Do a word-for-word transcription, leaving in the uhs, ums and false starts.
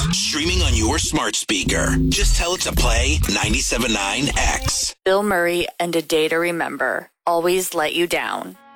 streaming on your smart speaker. Just tell it to play ninety-seven point nine X. Bill Murray and A Day to Remember. Always Let You Down.